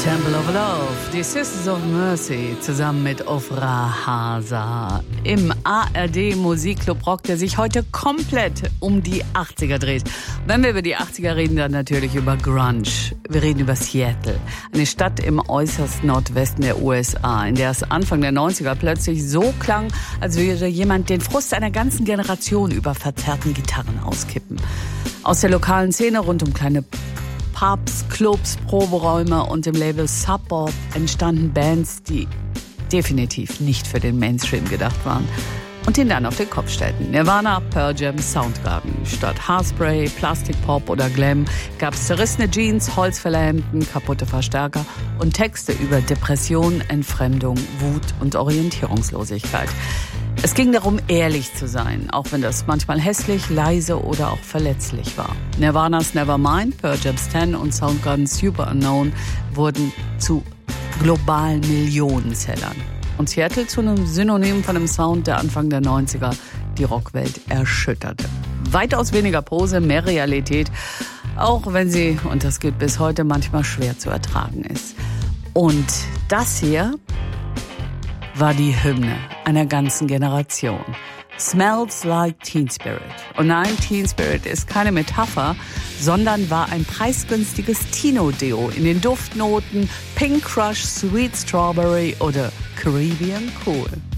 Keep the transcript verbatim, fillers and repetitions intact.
Temple of Love, die Sisters of Mercy, zusammen mit Ofra Hasa. Im A R D-Musikclub Rock, der sich heute komplett um die achtziger dreht. Wenn wir über die achtziger reden, dann natürlich über Grunge. Wir reden über Seattle, eine Stadt im äußersten Nordwesten der U S A, in der es Anfang der neunziger plötzlich so klang, als würde jemand den Frust einer ganzen Generation über verzerrten Gitarren auskippen. Aus der lokalen Szene rund um kleine Pubs, Clubs, Proberäume und dem Label Sub Pop entstanden Bands, die definitiv nicht für den Mainstream gedacht waren und ihn dann auf den Kopf stellten. Nirvana, Pearl Jam, Soundgarden. Statt Haarspray, Plastikpop oder Glam gab es zerrissene Jeans, Holzfällerhemden, kaputte Verstärker und Texte über Depression, Entfremdung, Wut und Orientierungslosigkeit. Es ging darum, ehrlich zu sein, auch wenn das manchmal hässlich, leise oder auch verletzlich war. Nirvanas Nevermind, Pearl Jam's Ten und Soundgarden's Super Unknown wurden zu globalen Millionensellern. Und Seattle zu einem Synonym von einem Sound, der Anfang der neunziger die Rockwelt erschütterte. Weitaus weniger Pose, mehr Realität, auch wenn sie, und das gilt bis heute, manchmal schwer zu ertragen ist. Und das hier war die Hymne einer ganzen Generation. Smells Like Teen Spirit. Und nein, Teen Spirit ist keine Metapher, sondern war ein preisgünstiges Tino-Deo in den Duftnoten Pink Crush, Sweet Strawberry oder Caribbean Cool.